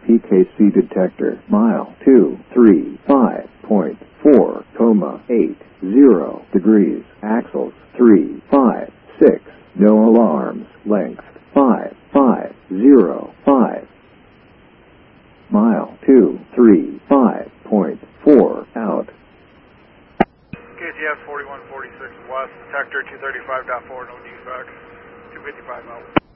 PKC detector, mile 235.4,80 degrees, axles 356, no alarms, length 5505, mile 235.4 out. KTS 4146 west, detector 235.4, no defects, 255 out.